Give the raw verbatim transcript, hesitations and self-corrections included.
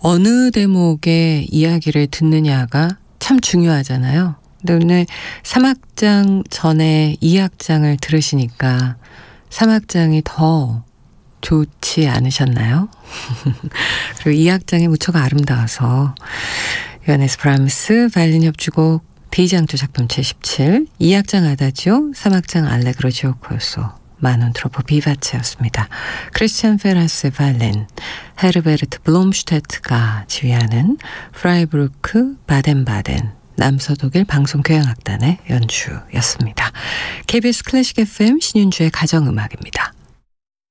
어느 대목의 이야기를 듣느냐가 참 중요하잖아요. 근데 오늘 삼 악장 전에 이 악장을 들으시니까 삼 악장이 더 좋지 않으셨나요? 그리고 이 악장이 무척 아름다워서 요하네스 브람스 바이올린 협주곡 데이지앙토 작품 제십칠, 이 악장 아다지오, 삼 악장 알레그로 지오코소, 마논 트로포 비바체였습니다. 크리스찬 페라스의 바이올린, 헤르베르트 블롬슈테트가 지휘하는 프라이부르크 바덴바덴 남서독일 방송교향악단의 연주였습니다. 케이비에스 클래식 에프엠 신윤주의 가정음악입니다.